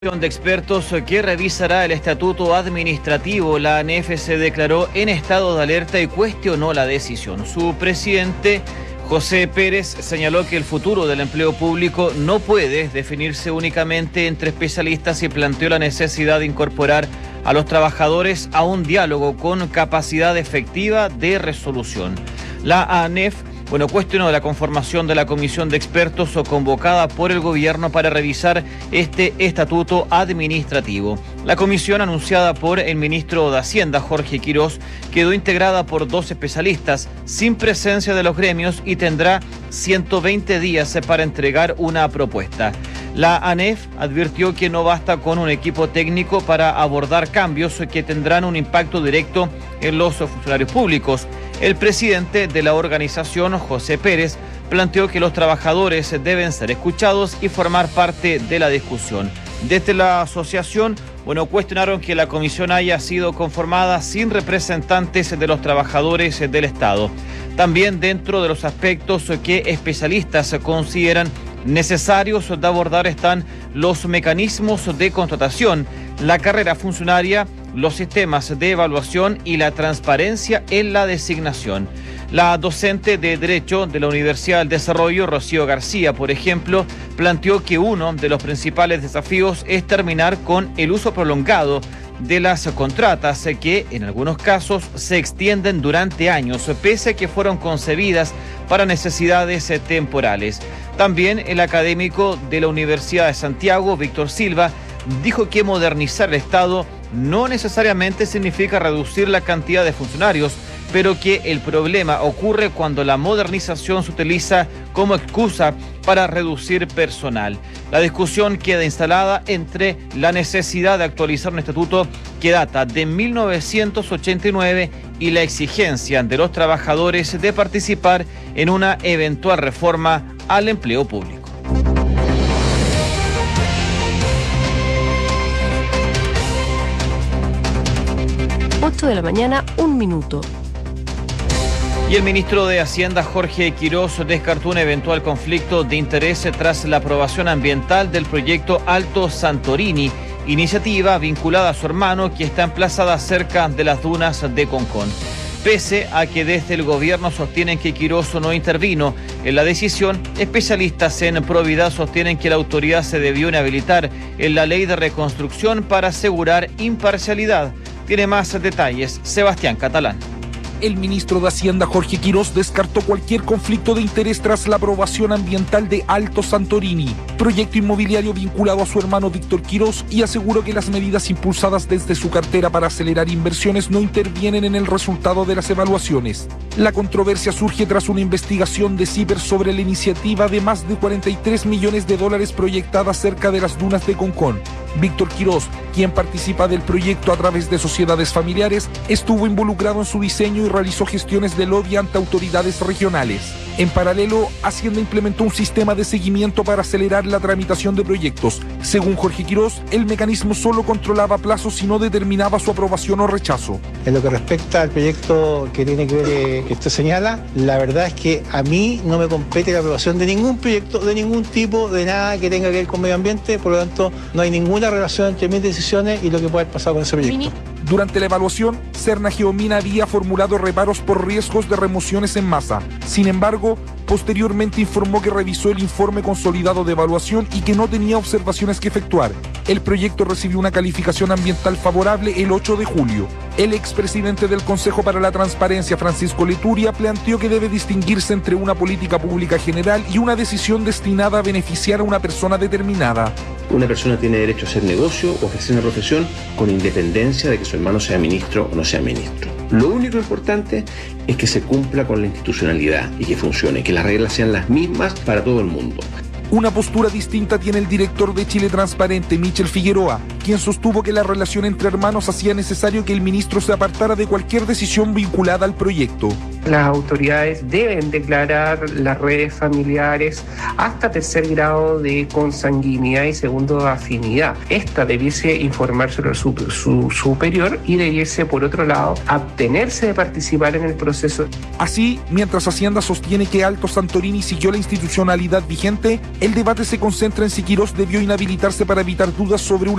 De expertos que revisará el estatuto administrativo. La ANEF se declaró en estado de alerta y cuestionó la decisión. Su presidente, José Pérez, señaló que el futuro del empleo público no puede definirse únicamente entre especialistas y planteó la necesidad de incorporar a los trabajadores a un diálogo con capacidad efectiva de resolución. La ANEF cuestionó la conformación de la comisión de expertos convocada por el gobierno para revisar este estatuto administrativo. La comisión, anunciada por el ministro de Hacienda, Jorge Quirós, quedó integrada por 2 especialistas sin presencia de los gremios y tendrá 120 días para entregar una propuesta. La ANEF advirtió que no basta con un equipo técnico para abordar cambios que tendrán un impacto directo en los funcionarios públicos. El presidente de la organización, José Pérez, planteó que los trabajadores deben ser escuchados y formar parte de la discusión. Desde la asociación, cuestionaron que la comisión haya sido conformada sin representantes de los trabajadores del Estado. También dentro de los aspectos que especialistas consideran necesarios de abordar están los mecanismos de contratación, la carrera funcionaria, los sistemas de evaluación y la transparencia en la designación. La docente de Derecho de la Universidad del Desarrollo, Rocío García, por ejemplo, planteó que uno de los principales desafíos es terminar con el uso prolongado de las contratas que en algunos casos se extienden durante años, pese a que fueron concebidas para necesidades temporales. También el académico de la Universidad de Santiago, Víctor Silva, dijo que modernizar el Estado no necesariamente significa reducir la cantidad de funcionarios, pero que el problema ocurre cuando la modernización se utiliza como excusa para reducir personal. La discusión queda instalada entre la necesidad de actualizar un estatuto que data de 1989 y la exigencia de los trabajadores de participar en una eventual reforma al empleo público. 8 de la mañana, 1 minuto. Y el ministro de Hacienda, Jorge Quirós, descartó un eventual conflicto de interés tras la aprobación ambiental del proyecto Alto Santorini, iniciativa vinculada a su hermano que está emplazada cerca de las dunas de Concón. Pese a que desde el gobierno sostienen que Quirós no intervino en la decisión, especialistas en probidad sostienen que la autoridad se debió inhabilitar en la ley de reconstrucción para asegurar imparcialidad. Tiene más detalles Sebastián Catalán. El ministro de Hacienda, Jorge Quirós, descartó cualquier conflicto de interés tras la aprobación ambiental de Alto Santorini, proyecto inmobiliario vinculado a su hermano Víctor Quirós, y aseguró que las medidas impulsadas desde su cartera para acelerar inversiones no intervienen en el resultado de las evaluaciones. La controversia surge tras una investigación de CIPER sobre la iniciativa de más de 43 millones de dólares proyectada cerca de las dunas de Concón. Víctor Quirós, quien participa del proyecto a través de sociedades familiares, estuvo involucrado en su diseño y realizó gestiones de lobby ante autoridades regionales. En paralelo, Hacienda implementó un sistema de seguimiento para acelerar la tramitación de proyectos. Según Jorge Quirós, el mecanismo solo controlaba plazos y no determinaba su aprobación o rechazo. En lo que respecta al proyecto que tiene que ver que usted señala, la verdad es que a mí no me compete la aprobación de ningún proyecto, de ningún tipo, de nada que tenga que ver con medio ambiente, por lo tanto no hay ninguna relación entre mis decisiones y lo que pueda haber pasado con ese proyecto. Durante la evaluación, Serna Geomina había formulado reparos por riesgos de remociones en masa. Sin embargo, posteriormente informó que revisó el informe consolidado de evaluación y que no tenía observaciones que efectuar. El proyecto recibió una calificación ambiental favorable el 8 de julio. El expresidente del Consejo para la Transparencia, Francisco Leturia, planteó que debe distinguirse entre una política pública general y una decisión destinada a beneficiar a una persona determinada. Una persona tiene derecho a hacer negocio o ejercer una profesión con independencia de que su hermano sea ministro o no sea ministro. Lo único importante es que se cumpla con la institucionalidad y que funcione, que las reglas sean las mismas para todo el mundo. Una postura distinta tiene el director de Chile Transparente, Michel Figueroa, quien sostuvo que la relación entre hermanos hacía necesario que el ministro se apartara de cualquier decisión vinculada al proyecto. Las autoridades deben declarar las redes familiares hasta tercer grado de consanguinidad y segundo de afinidad. Esta debiese informárselo a su superior y debiese, por otro lado, abstenerse de participar en el proceso. Así, mientras Hacienda sostiene que Alto Santorini siguió la institucionalidad vigente, el debate se concentra en si Quirós debió inhabilitarse para evitar dudas sobre un